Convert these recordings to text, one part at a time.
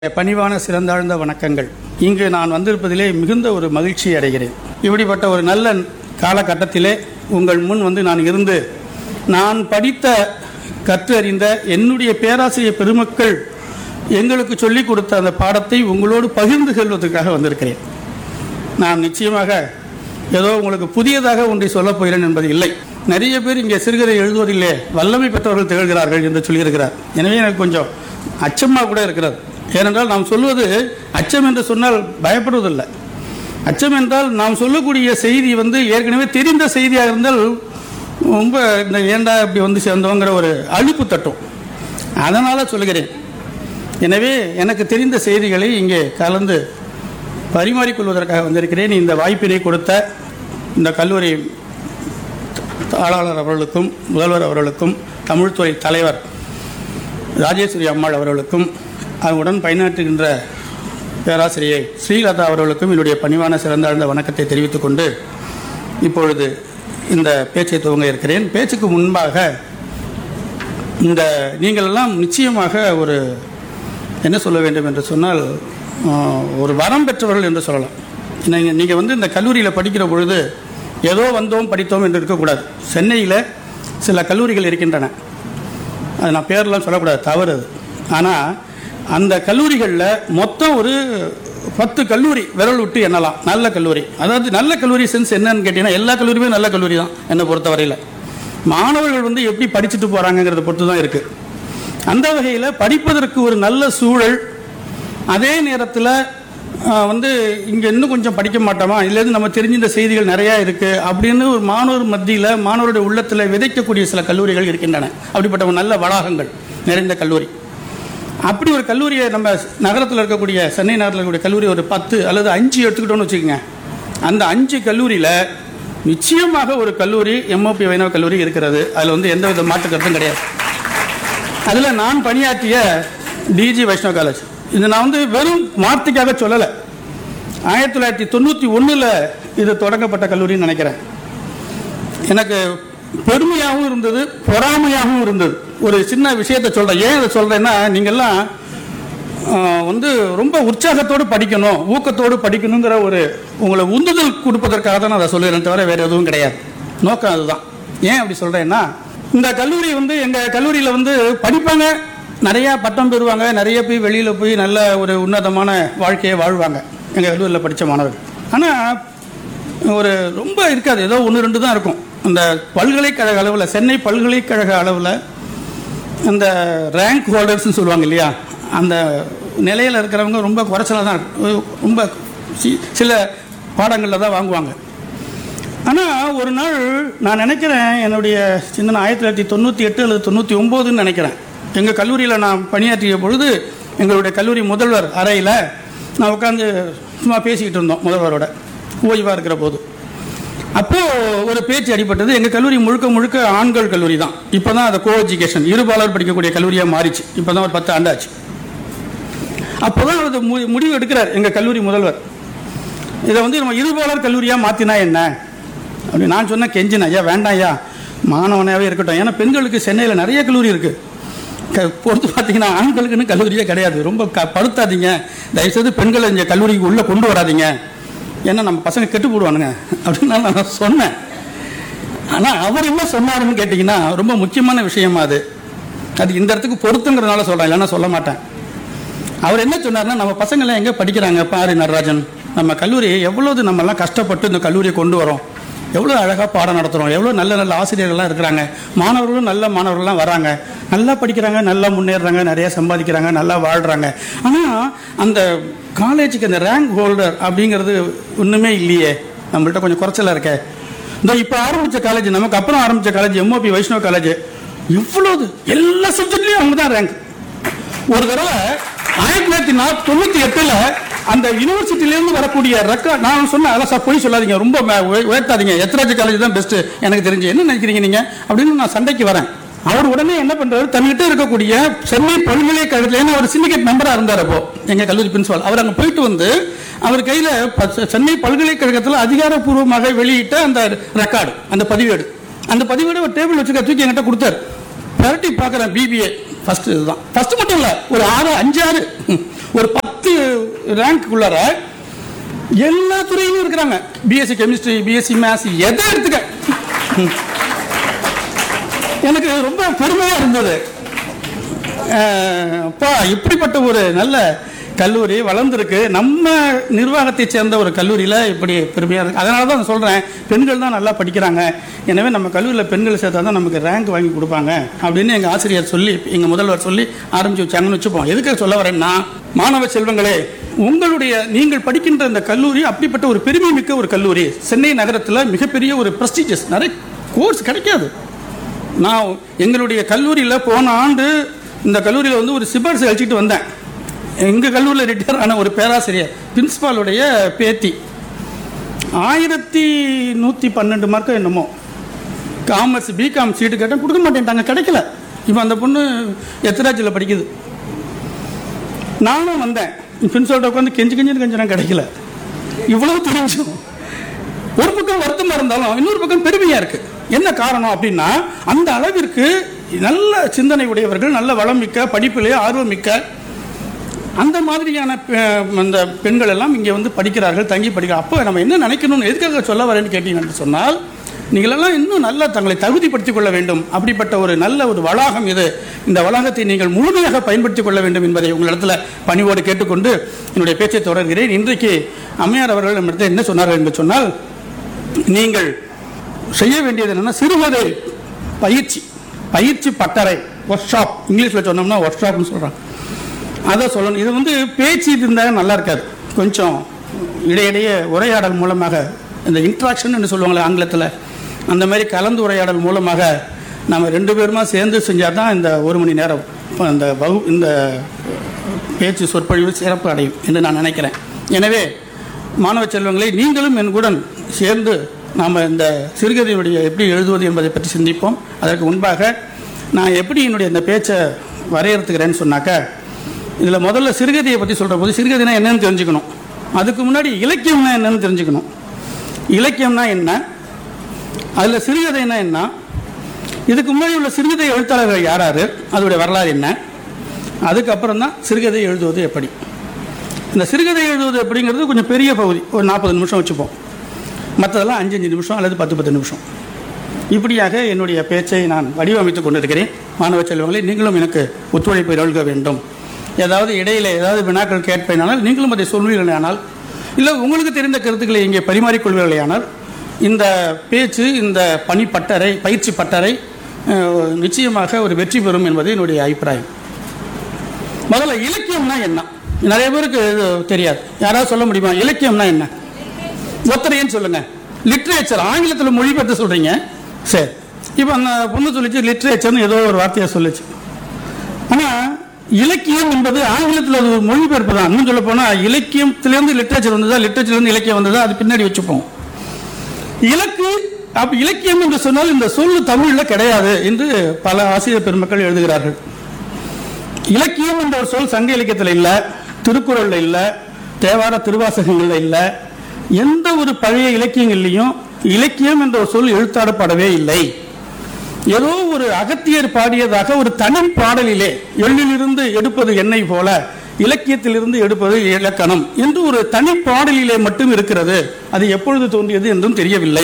பணிவான சிறந்தாழ்ந்த வணக்கங்கள். இங்கு நான் வந்திருப்பதிலே மிகுந்த ஒரு மகிழ்ச்சி அடைகிறேன். இப்படிப்பட்ட ஒரு நல்ல காலகட்டத்திலே உங்கள் முன் நான் இருந்து நான் படித்த கற்றறிந்த என்னுடைய பேராசிரியர் பெருமக்கள் எங்களுக்கு சொல்லிக் கொடுத்த அந்த பாடத்தை உங்களோடு பகிர்ந்து கொள்வதற்காக வந்திருக்கிறேன். நான் நிச்சயமாக ஏதோ உங்களுக்கு புதியதாக ஒன்றை சொல்லப் போகிறேன் என்பது இல்லை. நிறைய பேர் இங்கே சிறுகதை எழுதுவதில்லை வல்லமை பெற்றவர்கள் திகழ்கிறார்கள் என்று சொல்லியிருக்கிறார். எனவே எனக்கு கொஞ்சம் அச்சமாக கூட இருக்கிறது. ஏனென்றால் நாம் சொல்வது அச்சம் என்று சொன்னால் பயப்படுவதில்லை. அச்சம் என்றால் நாம் சொல்லக்கூடிய செய்தி ஏற்கனவே தெரிந்த செய்தியாக இருந்தால் ரொம்ப இந்த ஏண்டா இப்படி சேர்ந்தோங்கிற ஒரு அழுப்பு தட்டும். அதனால் சொல்லுகிறேன். எனவே எனக்கு தெரிந்த செய்திகளை இங்கே கலந்து பரிமாறிக்கொள்வதற்காக வந்திருக்கிறேன். இந்த வாய்ப்பினை கொடுத்த இந்த கல்லூரி தாளாளர் அவர்களுக்கும் முதல்வர் அவர்களுக்கும் தமிழ்துறை தலைவர் ராஜேஸ்வரி அம்மாள் அவர்களுக்கும் அவருடன் பயனாற்றுகின்ற பேராசிரியை ஸ்ரீலதா அவர்களுக்கும் என்னுடைய பணிவான சிறந்தாழ்ந்த வணக்கத்தை தெரிவித்துக் கொண்டு இப்பொழுது இந்த பேச்சை துவங்க இருக்கிறேன். பேச்சுக்கு முன்பாக நீங்கள் எல்லாம் நிச்சயமாக ஒரு என்ன சொல்ல வேண்டும் என்று சொன்னால் ஒரு வரம் பெற்றவர்கள் என்று சொல்லலாம். நீங்கள் இந்த கல்லூரியில் படிக்கிற பொழுது ஏதோ வந்தோம் படித்தோம் என்று இருக்கக்கூடாது. சென்னையில் சில கல்லூரிகள் இருக்கின்றன. அது நான் பேரெல்லாம் சொல்லக்கூடாது, தவறு அது. ஆனால் அந்த கல்லூரிகளில் மொத்தம் ஒரு 10 கல்லூரி விரல் விட்டு எண்ணலாம் நல்ல கல்லூரி. அதாவது நல்ல கல்லூரி சென்ஸ் என்னன்னு கேட்டீங்கன்னா எல்லா கல்லூரியுமே நல்ல கல்லூரி தான் என்னை பொறுத்தவரையில். மாணவர்கள் எப்படி படிச்சுட்டு போகிறாங்கிறத பொறுத்து தான் இருக்குது. அந்த வகையில் படிப்பதற்கு ஒரு நல்ல சூழல், அதே நேரத்தில் இங்கே இன்னும் கொஞ்சம் படிக்க மாட்டோமா இல்லைன்னு நம்ம தெரிஞ்சின்ற செய்திகள் நிறையா இருக்குது அப்படின்னு ஒரு மாணவர் மத்தியில் மாணவருடைய உள்ளத்தில் விதைக்கக்கூடிய சில கல்லூரிகள் இருக்கின்றன. அப்படிப்பட்ட ஒரு நல்ல வளாகங்கள் நிறைந்த கல்லூரி. அப்படி ஒரு கல்லூரியை நம்ம நகரத்தில் இருக்கக்கூடிய சென்னை நகரத்தில் இருக்கக்கூடிய கல்லூரி ஒரு 10 அல்லது 5 எடுத்துக்கிட்டோன்னு வச்சுக்கோங்க. அந்த 5 கல்லூரியில் நிச்சயமாக ஒரு கல்லூரி எம்ஓபி வைணவ கல்லூரி இருக்கிறது. அதில் எந்த வித மாற்று கருத்தும் கிடையாது. அதில் நான் பணியாற்றிய டிஜி வைஷ்ணவ காலேஜ், இது நான் வெறும் வார்த்தைக்காக சொல்லலை. 1991 இது தொடங்கப்பட்ட கல்லூரின்னு நினைக்கிறேன். எனக்கு பெருமையாகவும் இருந்தது, பொறாமையாகவும் இருந்தது. ஒரு சின்ன விஷயத்தை சொல்கிறேன். ஏன் அதை சொல்கிறேன்னா, நீங்கள்லாம் ரொம்ப உற்சாகத்தோடு படிக்கணும், ஊக்கத்தோடு படிக்கணுங்கிற ஒரு உங்களை உந்துதல் கொடுப்பதற்காக தான் நான் அதை சொல்லுறேன், தவிர வேறு எதுவும் கிடையாது. நோக்கம் அதுதான். ஏன் அப்படி சொல்கிறேன்னா, இந்த கல்லூரி எங்கள் கல்லூரியில் படிப்பாங்க, நிறையா பட்டம் பெறுவாங்க, நிறைய போய் வெளியில் போய் நல்ல ஒரு உன்னதமான வாழ்க்கையை வாழ்வாங்க எங்கள் கல்லூரியில் படித்த மாணவர்கள். ஆனால் ஒரு ரொம்ப இருக்காது, ஏதோ 1-2 தான் இருக்கும். அந்த பல்கலைக்கழக அளவில், சென்னை பல்கலைக்கழக அளவில் அந்த ரேங்க் ஹோல்டர்ஸ்னு சொல்லுவாங்க இல்லையா, அந்த நிலையில் இருக்கிறவங்க ரொம்ப குறைச்சலாக தான் இருக்கும். ரொம்ப சில பாடங்களில் தான் வாங்குவாங்க. ஆனால் ஒரு நாள் நான் நினைக்கிறேன், என்னுடைய சின்ன 1998 அல்லது 99ன்னு நினைக்கிறேன், எங்கள் கல்லூரியில் நான் பணியாற்றிய பொழுது எங்களுடைய கல்லூரி முதல்வர் அறையில் நான் உட்காந்து சும்மா பேசிக்கிட்டு இருந்தோம் முதல்வரோட, ஓய்வாக இருக்கிற போது. அப்போது ஒரு பேச்சு அடிப்பட்டது. எங்கள் கல்லூரி முழுக்க முழுக்க ஆண்கள் கல்லூரி தான். இப்போ தான் அதை கோ எஜுகேஷன் இருபாலர் படிக்கக்கூடிய கல்லூரியாக மாறிச்சு. இப்போ தான் ஒரு 10 ஆண்டாச்சு. அப்போ தான் அது முடிவு எடுக்கிறார் எங்கள் கல்லூரி முதல்வர். இதை நம்ம இருபாலர் கல்லூரியாக மாற்றினா என்ன அப்படி நான் சொன்னேன். கெஞ்சினா, ஐயா வேண்டாம் ஐயா, மாணவனாகவே இருக்கட்டும். ஏன்னா பெண்களுக்கு சென்னையில் நிறைய கல்லூரி இருக்குது. பொறுத்து பார்த்தீங்கன்னா ஆண்களுக்குன்னு கல்லூரியே கிடையாது. ரொம்ப படுத்தாதீங்க, தயவுசெய்து பெண்களை இங்கே கல்லூரிக்கு உள்ளே கொண்டு வராதிங்க, ஏன்னா நம்ம பசங்க கெட்டு போடுவானுங்க அப்படின்னு நான் சொன்னேன். ஆனால் அவர் என்ன சொன்னாருன்னு கேட்டிங்கன்னா, ரொம்ப முக்கியமான விஷயமா அது இந்த இடத்துக்கு பொறுத்துங்கிறதுனால சொல்கிறேன், இல்லைன்னா சொல்ல மாட்டேன். அவர் என்ன சொன்னார்னா, நம்ம பசங்களாம் எங்கே படிக்கிறாங்க பாரு நடராஜன், நம்ம கல்லூரி எவ்வளவு நம்மெல்லாம் கஷ்டப்பட்டு இந்த கல்லூரியை கொண்டு வரோம், எவ்வளோ அழகாக பாடம் நடத்துகிறோம், எவ்வளோ நல்ல நல்ல ஆசிரியர்கள்லாம் இருக்கிறாங்க, மாணவர்களும் நல்ல மாணவர்கள்லாம் வராங்க, நல்லா படிக்கிறாங்க, நல்லா முன்னேறுறாங்க, நிறைய சம்பாதிக்கிறாங்க, நல்லா வாழ்கிறாங்க. ஆனால் அந்த காலேஜுக்கு அந்த ரேங்க் ஹோல்டர் அப்படிங்கிறது ஒன்றுமே இல்லையே, நம்மள்கிட்ட கொஞ்சம் குறைச்சலாக இருக்கே. இந்த இப்போ ஆரம்பித்த காலேஜ், நமக்கு அப்புறம் ஆரம்பித்த காலேஜ் எம்ஓபி வைஷ்ணவ காலேஜ், இவ்வளவு எல்லா சப்ஜெக்ட்லேயும் அவங்க தான் ரேங்க். ஒரு தடவை 1998 அந்த யூனிவர்சிட்டியிலேருந்து வரக்கூடிய ரெக்கார்ட், நான் சொன்னேன் அதெல்லாம் சார் போய் சொல்லாதீங்க, ரொம்ப உயர்த்தாதீங்க, எத்ராஜ் காலேஜ் தான் பெஸ்ட்டு எனக்கு தெரிஞ்சு, என்ன நினைக்கிறீங்க நீங்கள் அப்படின்னு நான் சண்டைக்கு வரேன். அவர் உடனே என்ன பண்ணுறாரு, தன்னிட்ட இருக்கக்கூடிய சென்னை பல்கலைக்கழகத்தில், ஏன்னா அவர் சிண்டிகேட் மெம்பராக இருந்தார் அப்போ எங்கள் கல்லூரி பிரின்சிபால், அவர் அங்கே போயிட்டு அவர் கையில் சென்னை பல்கலைக்கழகத்தில் அதிகாரப்பூர்வமாக வெளியிட்ட அந்த ரெக்கார்டு, அந்த பதிவேடு ஒரு டேபிள் வச்சுக்க தூக்கி என்கிட்ட கொடுத்தாரு. பரட்டி பார்க்குறேன், பிபிஏ ஃபர்ஸ்ட். இதுதான் ஃபர்ஸ்ட் மட்டும் இல்லை, ஒரு 5-6 ஒரு 10 ரேங்க்குள்ளார எல்லா துறையிலும் இருக்கிறாங்க. பிஎஸ்சி கெமிஸ்ட்ரி, பிஎஸ்சி மேத்ஸ், எதை எடுத்துக்க எனக்கு ரொம்ப பெருமையா இருந்தது. அப்பா, இப்படிப்பட்ட ஒரு நல்ல கல்லூரி வளர்ந்துருக்கு, நம்ம நிர்வாகத்தை சேர்ந்த ஒரு கல்லூரியில் இப்படி பெருமையாக இருக்குது. அதனால தான் சொல்கிறேன், பெண்கள் தான் நல்லா படிக்கிறாங்க, எனவே நம்ம கல்லூரியில் பெண்கள் சேர்த்தா தான் நமக்கு ரேங்க் வாங்கி கொடுப்பாங்க அப்படின்னு எங்கள் ஆசிரியர் சொல்லி, எங்கள் முதல்வர் சொல்லி ஆரம்பித்து வச்சாங்கன்னு வச்சுப்போம். எதுக்கு சொல்ல வரேன்னா, மாணவ செல்வங்களே, உங்களுடைய நீங்கள் படிக்கின்ற இந்த கல்லூரி அப்படிப்பட்ட ஒரு பெருமை மிக்க ஒரு கல்லூரி. சென்னை நகரத்தில் மிகப்பெரிய ஒரு ப்ரெஸ்டீஜியஸ், நிறைய கோர்ஸ் கிடைக்காது. நான் எங்களுடைய கல்லூரியில் போன ஆண்டு இந்த கல்லூரியில் வந்து ஒரு சிபாரிசு அழிச்சிட்டு வந்தேன். எங்கள் கல்லூரியில் ரிட்டையர் ஆன ஒரு பேராசிரியர், பிரின்சிபாலுடைய பேத்தி, 1112 மார்க்கு என்னமோ காமர்ஸ் பிகாம் சீட்டு கேட்டால் கொடுக்க மாட்டேன்ட்டாங்க, கிடைக்கல. இப்போ அந்த பொண்ணு எத்திராஜில் படிக்குது. நானும் வந்தேன், பிரின்சிபால்கிட்ட உட்காந்து கெஞ்சினா கிடைக்கல. இவ்வளவு தெரிஞ்சும் ஒரு பக்கம் வருத்தமாக இருந்தாலும் இன்னொரு பக்கம் பெருமையாக இருக்குது. என்ன காரணம் அப்படின்னா, அந்த அளவிற்கு நல்ல சிந்தனை உடையவர்கள், நல்ல வளம் மிக்க, படிப்பிலே ஆர்வம் மிக்க அந்த மாதிரியான அந்த பெண்கள் எல்லாம் இங்கே வந்து படிக்கிறார்கள், தங்கி படிக்கிறார்கள். அப்போ நம்ம என்ன நினைக்கணும்னு எதுக்காக சொல்ல வரேன்னு கேட்டீங்கன்னு சொன்னால், நீங்களெல்லாம் இன்னும் நல்லா தங்களை தகுதிப்படுத்திக் கொள்ள வேண்டும். அப்படிப்பட்ட ஒரு நல்ல ஒரு வளாகம் இது. இந்த வளாகத்தை நீங்கள் முழுமையாக பயன்படுத்திக் கொள்ள வேண்டும் என்பதை உங்களிடத்தில் பணிவோடு கேட்டுக்கொண்டு என்னுடைய பேச்சை தொடர்கிறேன். இன்றைக்கு அம்மையார் அவர்கள் நம்மிடத்தில் என்ன சொன்னார்கள் என்று சொன்னால், நீங்கள் செய்ய வேண்டியது என்னன்னா, சிறுகதை பயிற்சி பட்டறை, ஒர்க் ஷாப், இங்கிலீஷில் சொன்னோம்னா ஒர்க் ஷாப்னு சொல்கிறாங்க, அதை சொல்லணும். இது வந்து பேச்சு இருந்தால் நல்லா இருக்காது, கொஞ்சம் இடையிடையே உரையாடல் மூலமாக, இந்த இன்ட்ராக்ஷன் சொல்லுவாங்களே ஆங்கிலத்தில், அந்த மாதிரி கலந்து உரையாடல் மூலமாக நம்ம 2 பேருமா சேர்ந்து செஞ்சால் தான் இந்த 1 மணி நேரம் இந்த பேச்சு சொற்பொழிவு சிறப்பு அடையும் என்று நான் நினைக்கிறேன். எனவே மாணவ செல்வங்களை, நீங்களும் என் கூட சேர்ந்து நாம் இந்த சிறுகதையுடைய எப்படி எழுதுவது என்பதை பற்றி சிந்திப்போம். அதற்கு முன்பாக நான் எப்படி என்னுடைய இந்த பேச்சை வரையறுத்துக்கிறேன்னு சொன்னாக்கா, இதில் முதல்ல சிறுகதையை பற்றி சொல்கிற போது சிறுகதைனா என்னன்னு தெரிஞ்சுக்கணும். அதுக்கு முன்னாடி இலக்கியம்னா என்னன்னு தெரிஞ்சுக்கணும். இலக்கியம்னா என்ன, அதில் சிறுகதைனா என்ன, இதுக்கு முன்னாடி உள்ள சிறுகதை எழுத்தாளர்கள் யார், அதோடைய வரலாறு என்ன, அதுக்கப்புறம் தான் சிறுகதை எழுதுவது எப்படி. இந்த சிறுகதை எழுதுவது எப்படிங்கிறது கொஞ்சம் பெரிய பகுதி, ஒரு 40 நிமிஷம் வச்சுப்போம். மற்றதெல்லாம் 5 நிமிஷம் அல்லது 10 நிமிஷம். இப்படியாக என்னுடைய பேச்சை நான் வடிவமைத்துக் கொண்டிருக்கிறேன். மாணவ செல்வங்களை, நீங்களும் எனக்கு ஒத்துழைப்பை நல்க வேண்டும். ஏதாவது இடையில ஏதாவது வினாக்கள் கேட்பேனானால் நீங்களும் அதை சொல்வீர்களானால், இல்லை உங்களுக்கு தெரிந்த கருத்துக்களை இங்கே பரிமாறிக்கொள்வீர்களானால், இந்த பேச்சு, இந்த பயிற்சி பட்டறை நிச்சயமாக ஒரு வெற்றி பெறும் என்பது என்னுடைய அபிப்பிராயம். முதல்ல இலக்கியம்னா என்ன, நிறைய பேருக்கு தெரியாது. யாராவது சொல்ல முடியுமா இலக்கியம்னா என்ன? ஒத்தரையன்னு சொல்லுங்க. லிட்ரேச்சர், ஆங்கிலத்தில் மொழிபெயர்த்து சொல்றீங்க. சரி, இப்போ அந்த பொண்ணு சொல்லிச்சு லிட்ரேச்சர்னு ஏதோ ஒரு வார்த்தையை சொல்லிச்சு. ஆனால் இலக்கியம் என்பது ஆங்கிலத்தில் அது ஒரு மொழிபெயர்ப்பு தான். இன்னும் சொல்ல போனால் இலக்கியத்திலேருந்து லிட்ரேச்சர் வந்ததா, லிட்ரேச்சர்லேருந்து இலக்கியம் வந்ததா, அது பின்னாடி வச்சுப்போம். இலக்கியம் என்று சொன்னால் இந்த சொல்லு தமிழில் கிடையாது என்று பல ஆசிரியர் பெருமக்கள் எழுதுகிறார்கள். இலக்கியம் என்ற ஒரு சொல் சங்க இலக்கியத்தில் இல்லை, திருக்குறளில் இல்லை, தேவார திருவாசகங்களில் இல்லை, எந்த ஒரு பழைய இலக்கியங்கள்லையும் இலக்கியம் என்ற ஒரு சொல் எழுத்தாடப்படவே இல்லை. ஏதோ ஒரு அகத்தியர் பாடியதாக ஒரு தனி பாடலிலே எள்ளிலிருந்து எடுப்பது எண்ணெய் போல இலக்கியத்திலிருந்து எடுப்பது இலக்கணம் என்று ஒரு தனி பாடலிலே மட்டும் இருக்கிறது. அது எப்பொழுது தோன்றியது என்றும் தெரியவில்லை.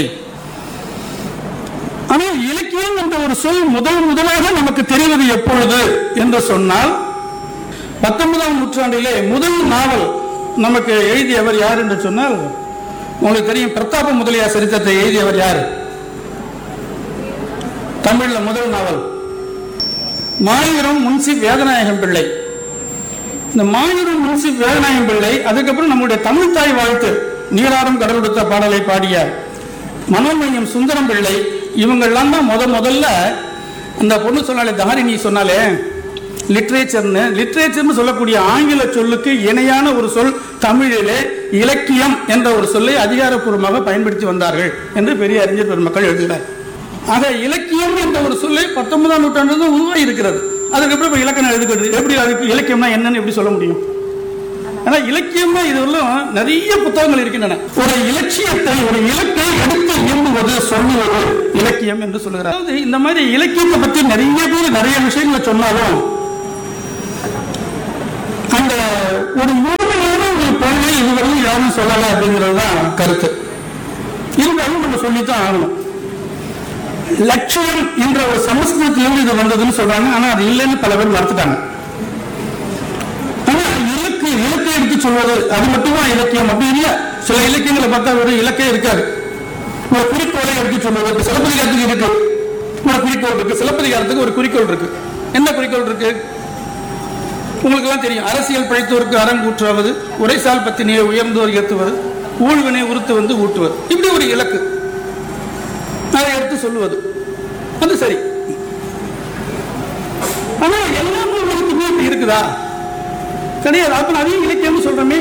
ஆனால் இலக்கியம் என்ற ஒரு சொல் முதலாக நமக்கு தெரிவது எப்பொழுது என்று சொன்னால், 19ஆம் நூற்றாண்டிலே முதல் நாவல் நமக்கு எழுதியவர் யார் என்று சொன்னால், உங்களுக்கு தெரியும், பிரதாப முதலியார் சரித்திரத்தை எழுதியவர் யார்? தமிழ்ல முதல் நாவல் மாயூரம் முன்சிப் வேதநாயகம் பிள்ளை. இந்த மாயூரம் முன்சிப் வேதநாயகம் பிள்ளை, அதுக்கப்புறம் நம்முடைய தமிழ் தாய் வாழ்த்து நீராறும் கடல் கொடுத்த பாடலை பாடிய மனோன்மயம் சுந்தரம் பிள்ளை, இவங்கெல்லாம் தான் முதல்ல அந்த பொண்ணு சொன்னாலே, தாரிணி சொன்னாலே, லிட்ரேச்சர்னு சொல்லக்கூடிய ஆங்கில சொல்லுக்கு இணையான ஒரு சொல் தமிழிலே இலக்கியம் என்ற ஒரு சொல்லை அதிகாரப்பூர்வமாக பயன்படுத்தி வந்தார்கள் என்று பெரிய அறிஞர் பெருமக்கள் எழுதுகிறார். ஆக இலக்கியம் என்ற ஒரு சொல்லை 19ஆம் நூற்றாண்டு உருவாகி இருக்கிறது. அதுக்கப்புறம் இலக்கணம் எழுதுகிறது. எப்படி அதுக்கு இலக்கியம்னா என்னன்னு எப்படி சொல்ல முடியும்? ஆனா இலக்கியம்னா இதுவெல்லாம் நிறைய புத்தகங்கள் இருக்கின்றன. ஒரு இலட்சியத்தை, ஒரு இலக்கை எடுத்து இயம்புவது, சொல்லுவது இலக்கியம் என்று சொல்லுகிறார். அதாவது இந்த மாதிரி இலக்கியத்தை பற்றி நிறைய பேர் நிறைய விஷயங்களை சொன்னாலும் அந்த ஒரு முழுமையான ஒரு பொருளை இதுவரையும் யாரும் சொல்லலை அப்படிங்கிறது தான் கருத்து. இருந்தாலும் நம்ம சொல்லித்தான் ஆகணும். லட்சியம் என்ற ஒரு சமஸ்கிருதத்திலிருந்து இது வந்ததுன்னு சொல்றாங்க. ஆனா அது இல்லைன்னு பல பேர் மறுத்துட்டாங்க. ஆனா இலக்கை எடுத்து சொல்வது அது மட்டும்தான் இலக்கியம் அப்படி இல்லை. சில இலக்கியங்களை பார்த்தா ஒரு இலக்கே இருக்காது. ஒரு குறிக்கோளை எடுத்து சொல்வது சிலப்பதிகாரத்துக்கு இருக்கு. ஒரு குறிக்கோள் இருக்கு. சிலப்பதிகாரத்துக்கு ஒரு குறிக்கோள் இருக்கு. என்ன குறிக்கோள் இருக்கு உங்களுக்கு எல்லாம் தெரியும். அரசியல் படைத்தோருக்கு அறங்கூற்றாவது, உரைசால் பத்தினியை உயர்ந்தோர் ஏற்றுவது, ஊழ்வினை உறுத்து வந்து ஊட்டுவது, இப்படி ஒரு இலக்கு. அதை எடுத்து சொல்லுவது அது சரி. ஆனா எல்லா நூல்களுக்குமே இப்படி இருக்குதா? கிடையாது. அப்ப அதையும் இலக்கியம் சொல்றோமே.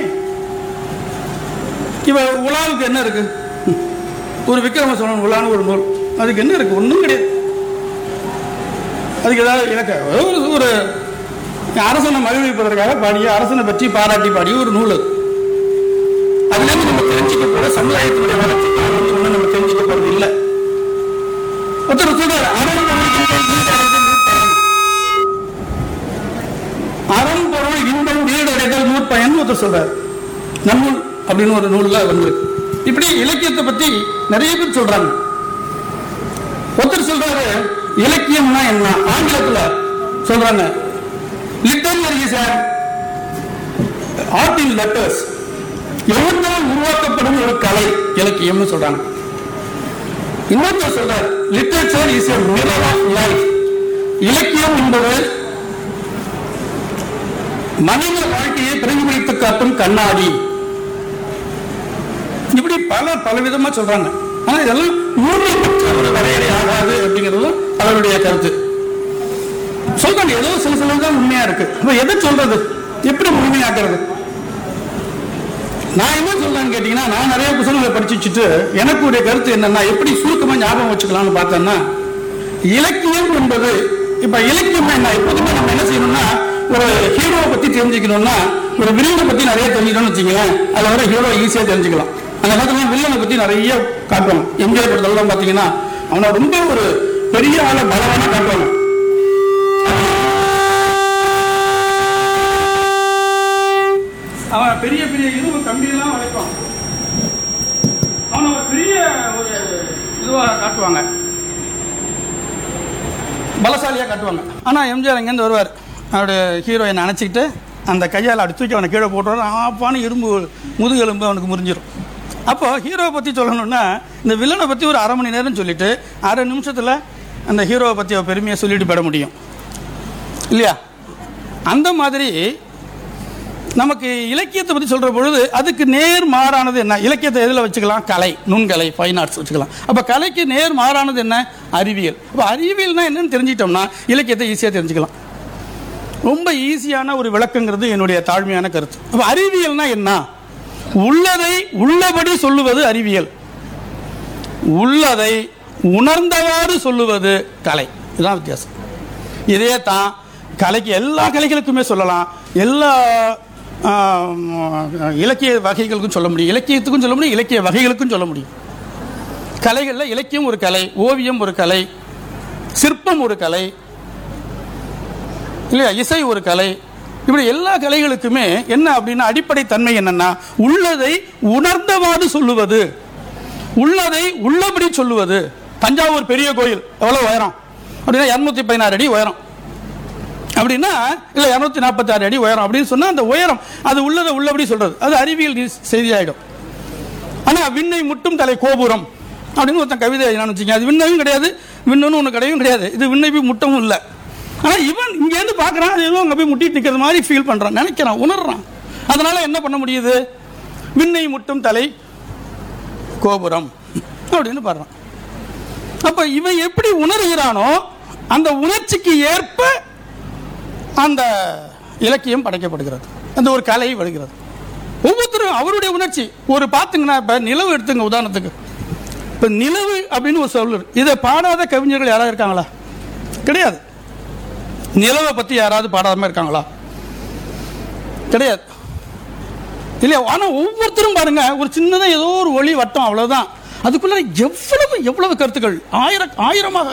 இவ உலாவுக்கு என்ன இருக்கு? ஒரு விக்ரம சோழன் உலான்னு ஒரு நூல், அதுக்கு என்ன இருக்கு? ஒன்றும் கிடையாது. அதுக்கு ஏதாவது இலக்க ஒரு அரசனை மகிழ்விப்பதற்காக பாடிய, அரசனை பற்றி பாராட்டி பாடிய ஒரு நூல். அதுல இருந்து நம்ம தெரிஞ்சுக்க போற சமுதாயத்தினுடைய வளர்ச்சி நம்ம தெரிஞ்சுக்க போறது இல்லை. ஒருத்தர் சொல்றாரு அறம்பொருள் இன்பம் வீடடைதல் நூற்பயன் ஒருத்தர் சொல்றாரு. நன்னூல் அப்படின்னு ஒரு நூல்ல வந்து இப்படி இலக்கியத்தை பத்தி நிறைய பேர் சொல்றாங்க. ஒருத்தர் சொல்றாரு இலக்கியம்னா என்ன, ஆங்கிலத்துல சொல்றாங்க literature is an art in letters. எழுத்தால் உருவாக்கப்படும் ஒரு கலை இலக்கியம்னு சொல்றாங்க. இன்னொருத்தர் சொல்றாரு literature is a mirror of life. இலக்கியம் என்பது மனித வாழ்க்கையை பிரதிபலித்து காட்டும் கண்ணாடி. இப்படி பல விதமா சொல்றாங்க. ஆனா இதெல்லாம் ஊர்வலப்பட்ட ஒரு வரையறை ஆகாது அப்படிங்கிறது அவருடைய கருத்து. சொல்றாங்க ஏதோ சில தான் உண்மையா இருக்கு. எதை சொல்றது, எப்படி முழுமையாக்குறது? நான் என்ன சொல்றேன்னு கேட்டீங்கன்னா, நான் நிறைய புத்தகங்களை படிச்சு வச்சுட்டு எனக்கு ஒரு கருத்து என்னன்னா, எப்படி சுருக்கமா ஞாபகம் வச்சுக்கலாம்னு பார்த்தோம்னா, இலக்கியம் என்பது இப்ப இலக்கியம் என்ன, எப்போதுமே நம்ம என்ன செய்யணும்னா, ஒரு ஹீரோவை பத்தி தெரிஞ்சுக்கணும்னா ஒரு வில்லனை பத்தி நிறைய தெரிஞ்சுக்கணும்னு வச்சுக்கோங்களேன். அதை வர ஹீரோ ஈஸியா தெரிஞ்சுக்கலாம். அந்த காலத்துல வில்லனை பத்தி நிறைய காட்டுவாங்க. எம்ஜிஆர் படத்தெல்லாம் பாத்தீங்கன்னா அவனை ரொம்ப ஒரு பெரிய ஆள பலவான காட்டுவாங்க. அவன் பெரிய பெரிய இரும்பு கம்பியெல்லாம் வளைப்பான். அவனை ஒரு பெரிய ஒரு இதுவா காட்டுவாங்க, பலசாலியா காட்டுவாங்க. ஆனா எம்ஜிஆர் அங்கேருந்து வருவார், அவருடைய ஹீரோயினை அணைச்சிக்கிட்டு அந்த கையால் அப்படி தூக்கி அவனை கீழே போட்டுவார். ஆப்பான இரும்பு முதுகெலும்பு அவனுக்கு முறிஞ்சிடும். அப்போ ஹீரோவை பற்றி சொல்லணும்னா இந்த வில்லனை பற்றி ஒரு அரை மணி நேரம் சொல்லிட்டு அரை நிமிஷத்தில் அந்த ஹீரோவை பற்றி அவ பெருமையை சொல்லிட்டு போட முடியும் இல்லையா? அந்த மாதிரி நமக்கு இலக்கியத்தை பற்றி சொல்கிற பொழுது அதுக்கு நேர் மாறானது என்ன? இலக்கியத்தை எதில் வச்சுக்கலாம்? கலை, நுண்கலை, ஃபைன் ஆர்ட்ஸ் வச்சுக்கலாம். அப்போ கலைக்கு நேர் மாறானது என்ன? அறிவியல். அப்போ அறிவியல்னா என்னன்னு தெரிஞ்சிட்டோம்னா இலக்கியத்தை ஈஸியாக தெரிஞ்சுக்கலாம். ரொம்ப ஈஸியான ஒரு விளக்கங்கிறது என்னுடைய தாழ்மையான கருத்து. அப்போ அறிவியல்னா என்ன? உள்ளதை உள்ளபடி சொல்லுவது அறிவியல், உள்ளதை உணர்ந்தவாறு சொல்லுவது கலை. இதுதான் வித்தியாசம். இதே தான் கலைக்கு எல்லா கலைகளுக்குமே சொல்லலாம், எல்லா இலக்கிய வகைகளுக்கும் சொல்ல முடியும், இலக்கியத்துக்கும் சொல்ல முடியும், இலக்கிய வகைகளுக்கும் சொல்ல முடியும். கலைகளில் இலக்கியம் ஒரு கலை, ஓவியம் ஒரு கலை, சிற்பம் ஒரு கலை இல்லையா, இசை ஒரு கலை. இப்படி எல்லா கலைகளுக்குமே என்ன அப்படின்னா அடிப்படை தன்மை என்னன்னா உள்ளதை உணர்ந்தவாறு சொல்லுவது, உள்ளதை உள்ளபடி சொல்லுவது. தஞ்சாவூர் பெரிய கோயில் எவ்வளவு உயரம் அப்படின்னா 216 அடி உயரம் அப்படின்னா, இல்லை 246 அடி உயரம் அப்படின்னு சொன்னா அந்த உயரம் அது உள்ளதை உள்ளபடி சொல்றது, அது அறிவியல் செய்தியாயிடும். ஆனா விண்ணை முட்டும் தலை கோபுரம் அப்படின்னு ஒருத்தன் கவிதை எழுதினான்னு வச்சுக்கோங்க, அது விண்ணையும் கிடையாது, விண்ணுன்னு ஒன்று கிடையவும் கிடையாது, இது விண்ணை போய் முட்டவும் இல்லை. ஆனால் இவன் இங்கேருந்து பார்க்குறான், அது ஏதோ அங்கே போய் முட்டிட்டு நிற்கிறது மாதிரி ஃபீல் பண்ணுறான், நினைக்கிறான், உணர்றான். அதனால என்ன பண்ண முடியுது? விண்ணை முட்டும் தலை கோபுரம் அப்படின்னு பாடுறான். அப்போ இவன் எப்படி உணர்கிறானோ அந்த உணர்ச்சிக்கு ஏற்ப அந்த இலக்கியம் படைக்கப்படுகிறது, அந்த ஒரு கலை வருகிறது. ஒவ்வொருத்தரும் அவருடைய உணர்ச்சி. ஒரு பார்த்துங்கன்னா இப்போ நிலவு எடுத்துங்க உதாரணத்துக்கு. இப்போ நிலவு அப்படின்னு ஒரு சொல், இதை பாடாத கவிஞர்கள் யாராவது இருக்காங்களா? கிடையாது. நிலவை பற்றி யாராவது பாடாம இருக்காங்களா? கிடையாது இல்லையா? ஆனால் ஒவ்வொருத்தரும் பாருங்க, ஒரு சின்னதாக ஏதோ ஒரு ஒளி வட்டம், அவ்வளோதான். அதுக்குள்ள எவ்வளவு கருத்துக்கள், ஆயிரமாக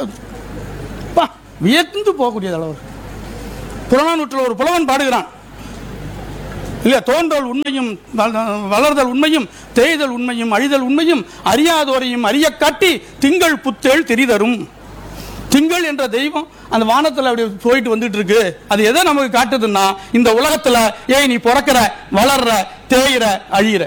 வியந்து போகக்கூடிய அளவு. புறநானூற்றில் ஒரு புலவன் பாடுகிறான், இல்ல, தோன்றல் உண்மையும் வளர்தல் உண்மையும் தேய்தல் உண்மையும் அழிதல் உண்மையும் அறியாதோரையும் அறிய காட்டி திங்கள் புத்தேள் தெரிதரும். திங்கள் என்ற தெய்வம் அந்த வானத்தில் அப்படி போயிட்டு வந்துட்டு இருக்கு. அது எதை நமக்கு காட்டுதுன்னா, இந்த உலகத்துல ஏன் நீ பிறக்கிற, வளர்ற, தேயிற, அழியிற,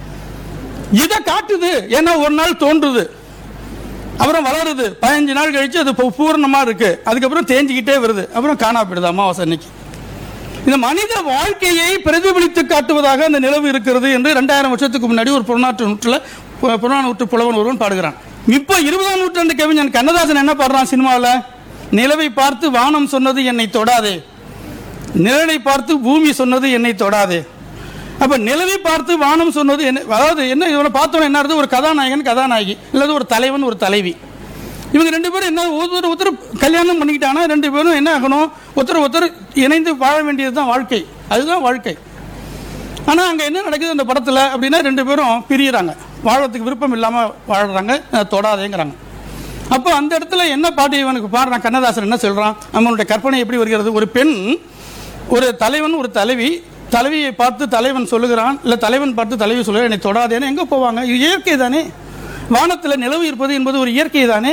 இதை காட்டுது. ஏன்னா ஒரு நாள் தோன்றுது, அப்புறம் வளருது, 15 நாள் கழிச்சு அது பூர்ணமா இருக்கு, அதுக்கப்புறம் தேஞ்சிக்கிட்டே வருது, அப்புறம் காணா போயிடுது அமாவாசை அன்னைக்கு. இந்த மனித வாழ்க்கையை பிரதிபலித்து காட்டுவதாக அந்த நிலவு இருக்கிறது என்று 2000 வருஷத்துக்கு முன்னாடி ஒரு புறநானூற்று புலவன் ஒருவன் பாடுகிறான். இப்போ 20ஆம் நூற்றாண்டு கவிஞன் கண்ணதாசன் என்ன பாடுறான் சினிமாவில்? நிலவை பார்த்து வானம் சொன்னது என்னை தொடாதே, நிழலை பார்த்து பூமி சொன்னது என்னை தொடாதே. அப்ப நிலவை பார்த்து வானம் சொன்னது என்ன, அதாவது என்ன, இவனை பார்த்தோம் என்ன அர்த்தம்? ஒரு கதாநாயகன் கதாநாயகி, இல்லது ஒரு தலைவன் ஒரு தலைவி, இவங்க 2 பேரும் என்ன ஒருத்தர் கல்யாணம் பண்ணிக்கிட்டானா 2 பேரும் என்ன ஆகணும்? ஒருத்தர் இணைந்து வாழ வேண்டியது தான் வாழ்க்கை, அதுதான் வாழ்க்கை. ஆனா அங்க என்ன நடக்குது அந்த படத்துல அப்படின்னா, 2 பேரும் பிரியறாங்க, வாழறதுக்கு விருப்பம் இல்லாம வாழ்றாங்க, தொடாதேங்கிறாங்க. அப்போ அந்த இடத்துல என்ன பாட்டு இவனுக்கு பாடுறான் கண்ணதாசன்? என்ன சொல்றான்? நம்மளுடைய கற்பனை எப்படி வருகிறது? ஒரு பெண், ஒரு தலைவன், ஒரு தலைவி, தலைவியை பார்த்து தலைவன் சொல்லுகிறான், இல்ல தலைவன் பார்த்து தலைவி சொல்லுகிறான், என்னை தொடாதேன்னு. எங்க போவாங்க? இது இயற்கை தானே. வானத்தில் நிலவு இருப்பது என்பது ஒரு இயற்கை தானே.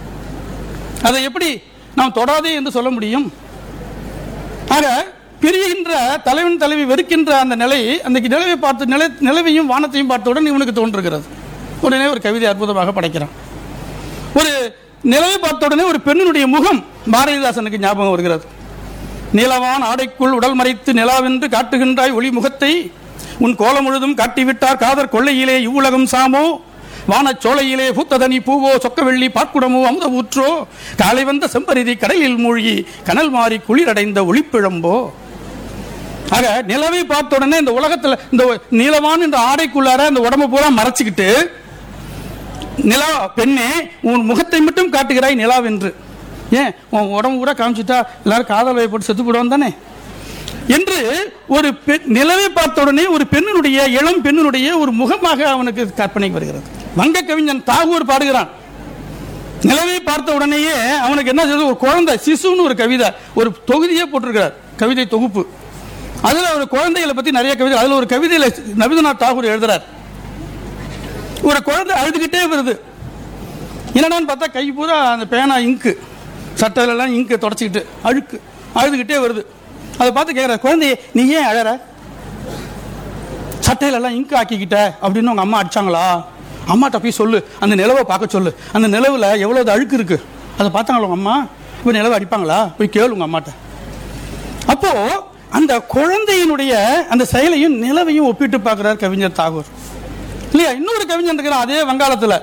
அதை எப்படி நாம் தொடாதே என்று சொல்ல முடியும்? ஆக பிரிகின்ற தலைவன் தலைவி வெறுக்கின்ற அந்த நிலை, அந்த நிலவை பார்த்து நிலவையும் வானத்தையும் பார்த்தவுடன் இவனுக்கு தோன்றுகிறது. உடனே ஒரு கவிதை அற்புதமாக படைக்கிறான். ஒரு நிலவை பார்த்தவுடனே ஒரு பெண்ணினுடைய முகம் பாரதிதாசனுக்கு ஞாபகம் வருகிறது. நீலவான் ஆடைக்குள் உடல் மறைத்து நிலாவென்று காட்டுகின்றாய் ஒளி முகத்தை, உன் கோலம் முழுதும் காட்டிவிட்டார் காதர் கொள்ளையிலே இவ்வுலகம் சாமோ, வானச்சோலையிலே பூத்ததனி பூவோ சொக்க வெள்ளி பாக்குடமோ அமுத ஊற்றோ, காலை வந்த செம்பரிதி கடலில் மூழ்கி கனல் மாறி குளிரடைந்த ஒளிப்பிழம்போ. ஆக நிலவை பார்த்த உடனே இந்த உலகத்துல இந்த நீலவான் என்ற ஆடைக்குள்ளார அந்த உடம்பு பூரா மறைச்சுக்கிட்டு, நிலா பெண்ணே உன் முகத்தை மட்டும் காட்டுகிறாய் நிலாவென்று, ஏன் உன் உடம்பு கூட காமிச்சிட்டா எல்லாரும் காதல் வயப்பட்டு செத்து போடுவான் தானே என்று ஒரு நிலவை பார்த்த உடனே ஒரு பெண்ணினுடைய, இளம் பெண்ணினுடைய ஒரு முகமாக அவனுக்கு கற்பனை வருகிறது. வங்க கவிஞன் தாகூர் பாடுகிறான், நிலவை பார்த்த உடனேயே அவனுக்கு என்ன செய்வது? ஒரு குழந்தை சிசுன்னு ஒரு கவிதை, ஒரு தொகுதியே போட்டிருக்கிறார், கவிதை தொகுப்பு. அதுல ஒரு குழந்தைகளை பத்தி நிறைய கவிதை, அதுல ஒரு கவிதையில ரவீந்திரநாத் தாகூர் எழுதுறார், ஒரு குழந்தை அழுதுகிட்டே வருது. என்னடான்னு பார்த்தா கை பூரா அந்த பேனா இங்கு, சட்டையிலாம் இங்கு தொடச்சிக்கிட்டு அழுக்கு அழுதுகிட்டே வருது. அதை பார்த்து கேட்குற, குழந்தைய நீ ஏன் அழற? சட்டையிலெல்லாம் இங்கு ஆக்கிக்கிட்ட அப்படின்னு உங்க அம்மா அடிச்சாங்களா? அம்மாட்ட போய் சொல்லு, அந்த நிலவை பார்க்க சொல்லு, அந்த நிலவில் எவ்வளவு அழுக்கு இருக்கு அதை பார்த்தாங்களா உங்க அம்மா? இப்போ நிலவை அடிப்பாங்களா? போய் கேளு உங்க அம்மாட்ட. அப்போ அந்த குழந்தையினுடைய அந்த செயலையும் நிலவையும் ஒப்பிட்டு பார்க்கிறார் கவிஞர் தாகூர் இல்லையா? இன்னொரு கவிஞர் இருக்கிறான் அதே வங்காளத்தில்,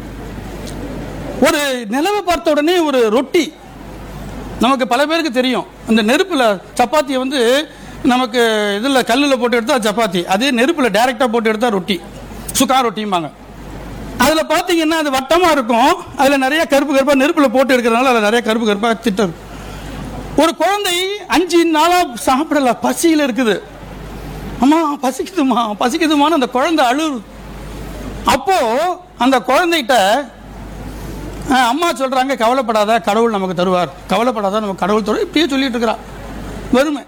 ஒரு நிலவை பார்த்த உடனே ஒரு ரொட்டி, நமக்கு பல பேருக்கு தெரியும், அந்த நெருப்புல சப்பாத்தியை வந்து நமக்கு இதில் கல்லில் போட்டு எடுத்தா சப்பாத்தி, அதே நெருப்புல டைரக்டா போட்டு எடுத்தா ரொட்டி, சுக்கா ரொட்டிம்பாங்க. அதுல பாத்தீங்கன்னா அது வட்டமா இருக்கும், அதுல நிறைய கருப்பு கருப்பா நெருப்புல போட்டு எடுக்கிறதுனால அதுல நிறைய கருப்பு கருப்பா திட்டம். ஒரு குழந்தை 5 நாளா சாப்பிடல, பசியில இருக்குது, அம்மா பசிக்குதுமா பசிக்குதுமான்னு அந்த குழந்தை அழுது. அப்போ அந்த குழந்தைகிட்ட அம்மா சொல்றாங்க, கவலைப்படாத கடவுள் நமக்கு தருவார், கவலைப்படாத நமக்கு கடவுள் தருவார், இப்படியே சொல்லிட்டு இருக்கிறா வறுமை.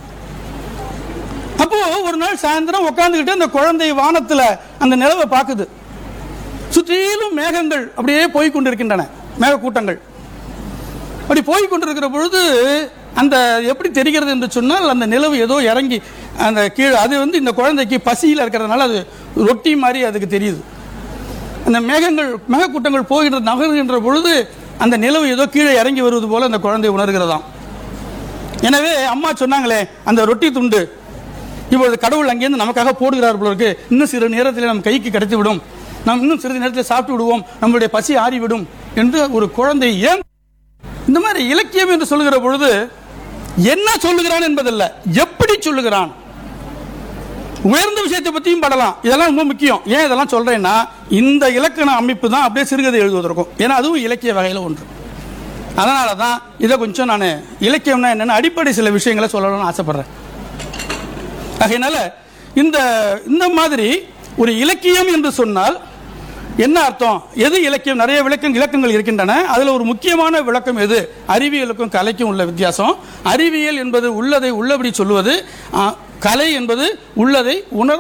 அப்போ ஒரு நாள் சாயந்தரம் உட்காந்துக்கிட்டு அந்த குழந்தை வானத்துல அந்த நிலவை பார்க்குது, சுற்றிலும் மேகங்கள் அப்படியே போய்கொண்டிருக்கின்றன, மேக கூட்டங்கள் அப்படி போய்கொண்டிருக்கிற பொழுது அந்த எப்படி தெரிகிறது என்று சொன்னால், அந்த நிலவு ஏதோ இறங்கி அந்த கீழே, அது வந்து இந்த குழந்தைக்கு பசியில் இருக்கிறதுனால அது ரொட்டி மாதிரி அதுக்கு தெரியுது. அந்த மேகக்கூட்டங்கள் போகின்ற நகர்கின்ற பொழுது அந்த நிலவு ஏதோ கீழே இறங்கி வருவது போல அந்த குழந்தை உணர்கிறதாம். எனவே அம்மா சொன்னாங்களே, அந்த ரொட்டி துண்டு இப்பொழுது கடவுள் அங்கேருந்து நமக்காக போடுகிறார் போல இருக்கு, இன்னும் சிறு நேரத்தில் நம் கைக்கு கிடைத்து விடும், நாம் இன்னும் சிறிது நேரத்தில் சாப்பிட்டு விடுவோம், நம்மளுடைய பசி ஆறிவிடும் என்று ஒரு குழந்தை. ஏன் இந்த மாதிரி இலக்கியம் என்று சொல்லுகிற பொழுது என்ன சொல்லுகிறான் என்பதல்ல, எப்படி சொல்லுகிறான். உயர்ந்த விஷயத்தை பற்றியும் படலாம், இதெல்லாம் ரொம்ப முக்கியம். ஏன் இதெல்லாம் சொல்றேன்னா, இந்த இலக்கண அமைப்பு தான் அப்படியே சிறுகதை எழுதுவதற்கும், ஏன்னா அதுவும் இலக்கிய வகையில் ஒன்று. அதனால தான் இதை கொஞ்சம் நான் இலக்கியம்னா என்னென்ன அடிப்படை சில விஷயங்களை சொல்லணும்னு ஆசைப்படுறேன். ஆகையினால இந்த மாதிரி ஒரு இலக்கியம் என்று சொன்னால் என்ன அர்த்தம், எது இலக்கியம்? நிறைய இலக்கங்கள் இருக்கின்றன. அதுல ஒரு முக்கியமான விளக்கம் எது? அறிவியலுக்கும் கலைக்கும் உள்ள வித்தியாசம். அறிவியல் என்பது உள்ளதை உள்ளபடி சொல்லுவது, கலை என்பது உள்ளதை உணர்